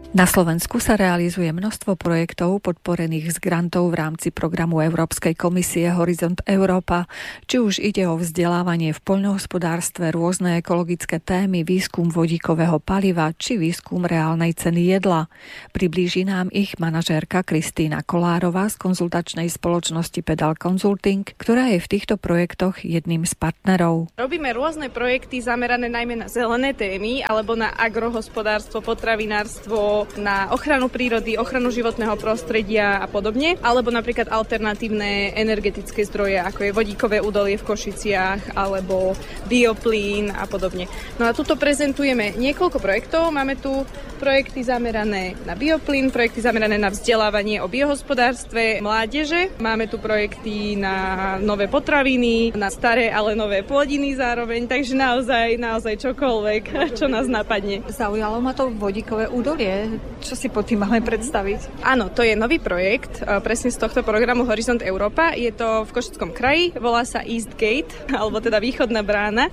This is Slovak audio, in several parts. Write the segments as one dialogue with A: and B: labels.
A: Na Slovensku sa realizuje množstvo projektov podporených z grantov v rámci programu Európskej komisie Horizont Európa. Či už ide o vzdelávanie v poľnohospodárstve, rôzne ekologické témy, výskum vodíkového paliva či výskum reálnej ceny jedla. Priblíži nám ich manažérka Kristína Kolárová z konzultačnej spoločnosti Pedal Consulting, ktorá je v týchto projektoch jedným z partnerov.
B: Robíme rôzne projekty zamerané najmä na zelené témy alebo na agrohospodárstvo, potravinárstvo, na ochranu prírody, ochranu životného prostredia a podobne, alebo napríklad alternatívne energetické zdroje, ako je vodíkové údolie v Košiciach alebo bioplyn a podobne. No a tuto prezentujeme niekoľko projektov. Máme tu projekty zamerané na bioplyn, projekty zamerané na vzdelávanie o biohospodárstve mládeže. Máme tu projekty na nové potraviny, na staré, ale nové plodiny zároveň, takže naozaj čokoľvek, čo nás napadne.
A: Zaujalo ma to vodíkové údolie. Čo si pod tým máme predstaviť?
B: Áno, to je nový projekt, presne z tohto programu Horizont Európa. Je to v Košickom kraji, volá sa East Gate, alebo teda východná brána.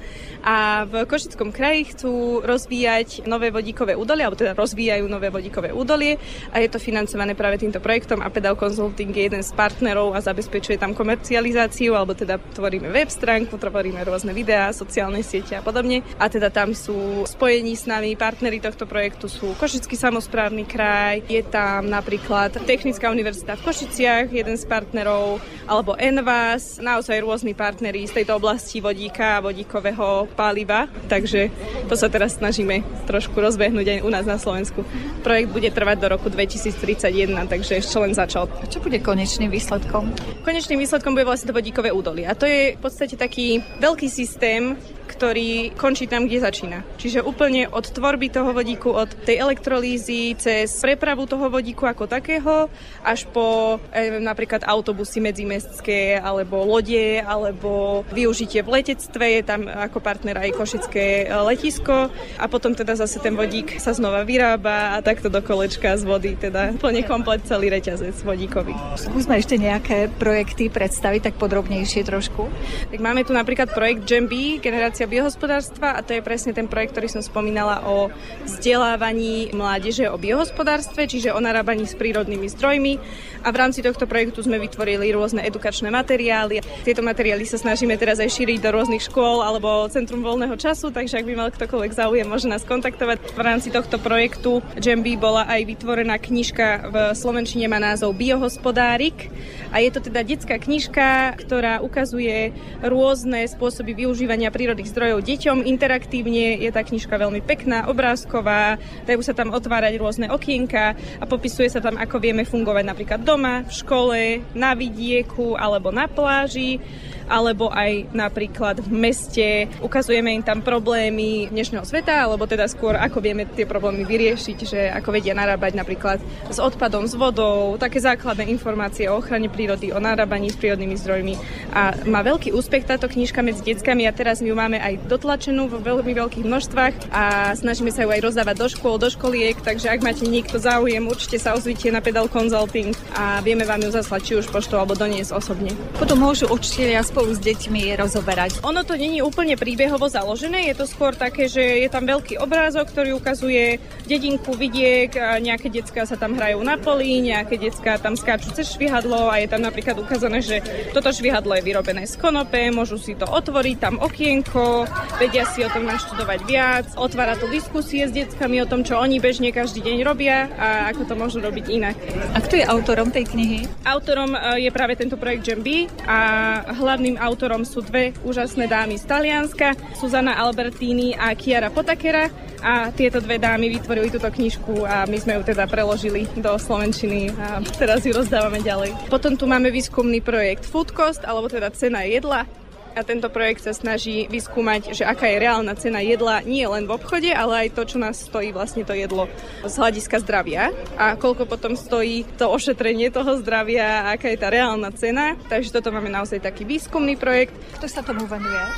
B: A v Košickom kraji chcú rozvíjať nové vodíkové údolie, alebo teda rozvíjajú nové vodíkové údolie a je to financované práve týmto projektom a Pedal Consulting je jeden z partnerov a zabezpečuje tam komercializáciu, alebo teda tvoríme web stránku, tvoríme rôzne videá, sociálne siete a podobne. A teda tam sú spojení s nami, partneri tohto projektu sú Košický samosprávny kraj, je tam napríklad Technická univerzita v Košiciach, jeden z partnerov, alebo Envas, naozaj rôzni partneri z tejto oblasti vodíka a vodíkového paliva, takže to sa teraz snažíme trošku rozbehnúť aj u nás na Slovensku. Projekt bude trvať do roku 2031, takže ešte len začal.
A: A čo bude konečným výsledkom?
B: Konečným výsledkom bude vlastne to vodíkové údolie. A to je v podstate taký veľký systém, ktorý končí tam, kde začína. Čiže úplne od tvorby toho vodíku, od tej elektrolízy, cez prepravu toho vodíku ako takého, až po napríklad autobusy medzimestské, alebo lode, alebo využitie v letectve, je tam ako partner aj Košické letisko a potom teda zase ten vodík sa znova vyrába a takto do kolečka z vody, teda úplne komplet celý reťazec vodíkový.
A: Skúsme ešte nejaké projekty predstaviť tak podrobnejšie trošku.
B: Tak máme tu napríklad projekt Jambi, generácia biohospodárstva a to je presne ten projekt, ktorý som spomínala o vzdelávaní mládeže o biohospodárstve, čiže o narábaní s prírodnými zdrojmi a v rámci tohto projektu sme vytvorili rôzne edukačné materiály. Tieto materiály sa snažíme teraz aj šíriť do rôznych škôl alebo Centrum voľného času, takže ak by mal ktokoľvek záujem, môže nás kontaktovať. V rámci tohto projektu Jambi bola aj vytvorená knižka, v slovenčine má názov Biohospodárik a je to teda detská knižka, ktorá ukazuje rôzne spôsoby využívania prírodných zdrojov deťom. Interaktívne je tá knižka veľmi pekná, obrázková, dajú sa tam otvárať rôzne okienka a popisuje sa tam, ako vieme fungovať napríklad doma, v škole, na vidieku alebo na pláži, alebo aj napríklad v meste. Ukazujeme im tam problémy dnešného sveta, alebo teda skôr ako vieme tie problémy vyriešiť, že ako vedia narábať napríklad s odpadom, s vodou, také základné informácie o ochrane prírody, o narábaní s prírodnými zdrojmi. A má veľký úspech táto knižka medzi deckami a teraz ju máme aj dotlačenú vo veľmi veľkých množstvách a snažíme sa ju aj rozdávať do škôl, do školiek, takže ak máte niekto záujem, určite sa ozvite na Pedal Consulting a vieme vám ju zaslať či už poštou alebo doniesť osobne.
A: Potom môžu učitelia spolu s deťmi rozoberať.
B: Ono to nie je úplne príbehovo založené, je to skôr také, že je tam veľký obrázok, ktorý ukazuje dedinku, vidiek, nejaké decká sa tam hrajú na poli, nejaké decká tam skáču cez švihadlo a je tam napríklad ukázané, že toto švihadlo je vyrobené z konope, môžu si to otvoriť, tam okienko, vedia si o tom naštudovať viac, otvára to diskusie s deckami o tom, čo oni bežne každý deň robia a ako to môžu robiť inak.
A: A kto je autorom tej knihy?
B: Autorom je práve tento projekt Jambi a hlavným autorom sú dve úžasné dámy z Talianska, Susana Albertini a Chiara Potakera a tieto dve dámy vytvorili túto knižku a my sme ju teda preložili do slovenčiny a teraz ju rozdávame ďalej. Potom tu máme výskumný projekt Food Cost, alebo teda cena jedla. A tento projekt sa snaží vyskúmať, že aká je reálna cena jedla nie len v obchode, ale aj to, čo nás stojí vlastne to jedlo z hľadiska zdravia a koľko potom stojí to ošetrenie toho zdravia a aká je tá reálna cena. Takže toto máme naozaj taký výskumný projekt.
A: Kto sa tomu venuje?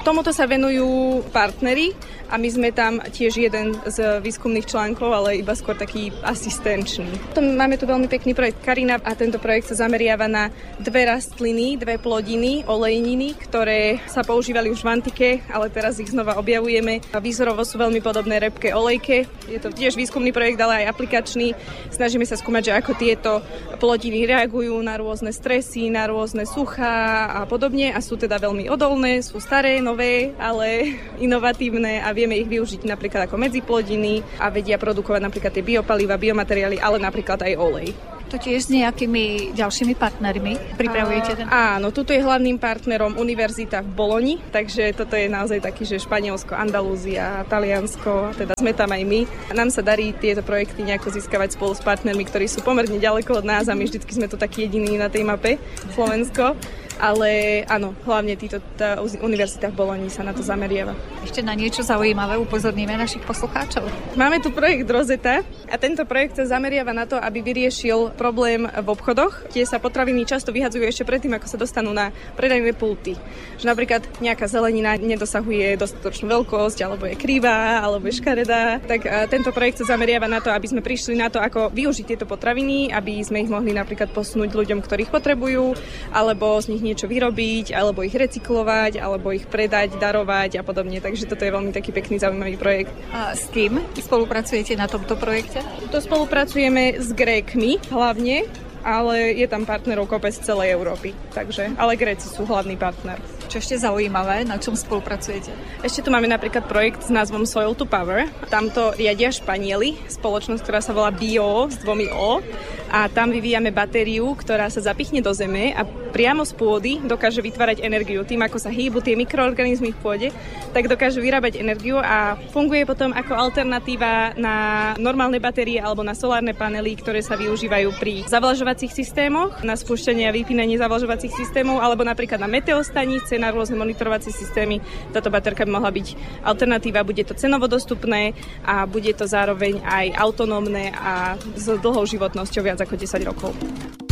B: Tomuto sa venujú partneri a my sme tam tiež jeden z výskumných článkov, ale iba skôr taký asistenčný. Máme tu veľmi pekný projekt Karina a tento projekt sa zameriava na 2 rastliny, 2 plodiny, olejniny, ktoré sa používali už v antike, ale teraz ich znova objavujeme. Výzorovo sú veľmi podobné repke olejke. Je to tiež výskumný projekt, ale aj aplikačný. Snažíme sa skúmať, že ako tieto plodiny reagujú na rôzne stresy, na rôzne suchá a podobne a sú teda veľmi odolné, sú staré, nové, ale inovatívne a vieme ich využiť napríklad ako medziplodiny a vedia produkovať napríklad tie biopaliva, biomateriály, ale napríklad aj olej.
C: To tiež s nejakými ďalšími partnermi pripravujete ten?
B: Áno, tuto je hlavným partnerom univerzita v Boloni, takže toto je naozaj taký, že Španielsko, Andalúzia, Taliansko, teda sme tam aj my. Nám sa darí tieto projekty nejako získavať spolu s partnermi, ktorí sú pomerne ďaleko od nás a my vždycky sme tu takí jediní na tej mape, Slovensko. Ale áno, hlavne tá univerzita v Boloni sa na to zameriava.
C: Ešte na niečo zaujímavé upozorníme našich poslucháčov.
B: Máme tu projekt Rosetta a tento projekt sa zameriava na to, aby vyriešil problém v obchodoch, kde sa potraviny často vyhadzujú ešte predtým, ako sa dostanú na predajné pulty. Že napríklad nejaká zelenina nedosahuje dostatočnú veľkosť, alebo je krivá, alebo je škaredá. Tak tento projekt sa zameriava na to, aby sme prišli na to, ako využiť tieto potraviny, aby sme ich mohli napríklad posunúť ľuďom, ktorých potrebujú, alebo z nich niečo vyrobiť, alebo ich recyklovať, alebo ich predať, darovať a podobne. Takže toto je veľmi taký pekný, zaujímavý projekt.
C: A s kým spolupracujete na tomto projekte?
B: To spolupracujeme s Grékmi hlavne, ale je tam partnerov kopec z celej Európy. Takže, ale Gréci sú hlavný partner.
C: Čo ešte zaujímavé, na čom spolupracujete?
B: Ešte tu máme napríklad projekt s názvom Soil to Power. Tam to riadia Španieli, spoločnosť, ktorá sa volá Bio s 2 O. A tam vyvíjame batériu, ktorá sa zapichne do zeme a priamo z pôdy dokáže vytvárať energiu. Tým, ako sa hýbu tie mikroorganizmy v pôde, tak dokáže vyrábať energiu a funguje potom ako alternatíva na normálne batérie alebo na solárne panely, ktoré sa využívajú pri zavlažovacích systémoch, na spúšťanie a vypínanie zavlažovacích systémov alebo napríklad na meteostanice, na rôzne monitorovacie systémy. Táto baterka by mohla byť alternatíva, bude to cenovo dostupné a bude to zároveň aj autonómne a s dlhou životnosťou viac ako 10 rokov.